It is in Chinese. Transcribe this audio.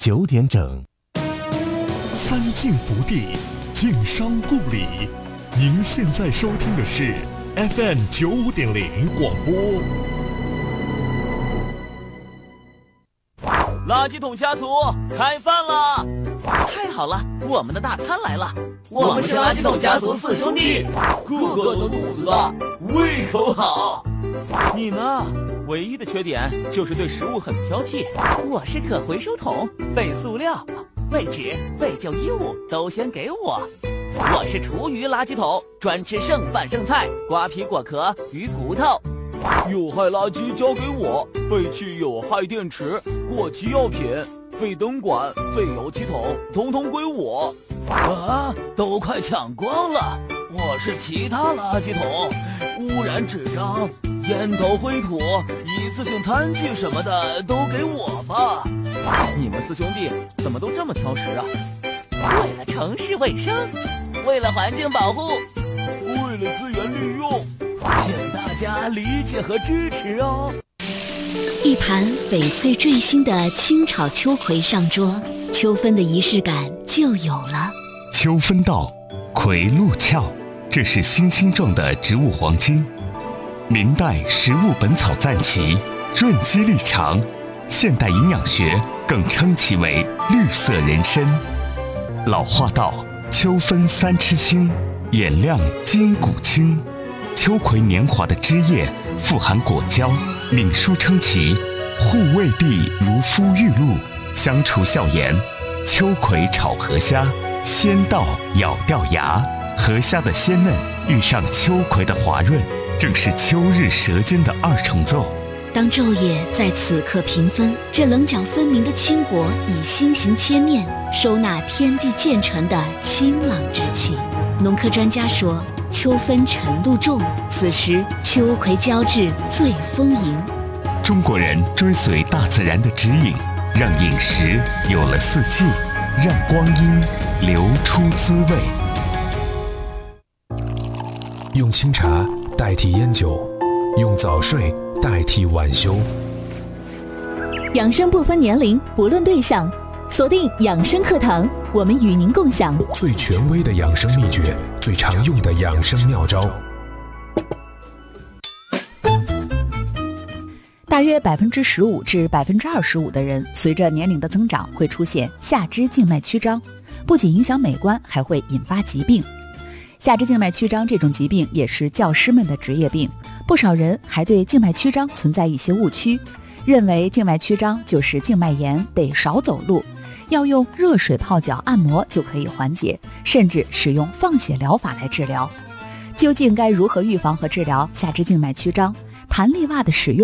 9点整。 三晋福地，晋商故里。您现在收听的是 FM 95.0广播。 垃圾桶家族开饭了！太好了，我们的大餐来了！我们是垃圾桶家族4兄弟，个个都肚子大，胃口好。你呢？唯一的缺点就是对食物很挑剔。我是可回收桶，废塑料、废纸、废旧衣物都先给我。我是厨余垃圾桶，专吃剩饭剩菜、瓜皮果壳、鱼骨头。有害垃圾交给我，废弃有害电池、过期药品、废灯管、废油漆桶，统统归我。啊，都快抢光了！我是其他垃圾桶，污染纸张、烟头灰土、一次性餐具什么的都给我吧。你们4兄弟怎么都这么挑食啊？为了城市卫生，为了环境保护，为了资源利用，请大家理解和支持哦。 一盘翡翠缀新的清炒秋葵上桌，秋分的仪式感就有了。 秋分到，葵露俏，这是新星状的植物黄金。明代《食物本草赞其》润肌力肠，现代营养学更称其为绿色人参。老话道：秋分3吃青，眼亮筋骨轻。秋葵年华的枝叶富含果胶，敏舒称其护胃壁如肤玉露，香除笑颜。秋葵炒河虾，鲜到咬掉牙。河虾的鲜嫩遇上秋葵的滑润，正是秋日舌尖的2重奏。 当昼夜在此刻平分，这棱角分明的青果以心形切面，收纳天地渐成的清朗之气。农科专家说，秋分晨露重，此时秋葵交织最丰盈。 中国人追随大自然的指引，让饮食有了4季，让光阴流出滋味。 用清茶代替烟酒，用早睡代替晚休。 养生不分年龄，不论对象，锁定养生课堂，我们与您共享最权威的养生秘诀，最常用的养生妙招。 大约15%至25%的人，随着年龄的增长，会出现下肢静脉曲张，不仅影响美观，还会引发疾病。下肢静脉曲张这种疾病也是教师们的职业病，不少人还对静脉曲张存在一些误区，认为静脉曲张就是静脉炎，得少走路，要用热水泡脚按摩就可以缓解，甚至使用放血疗法来治疗。究竟该如何预防和治疗下肢静脉曲张？弹力袜的使用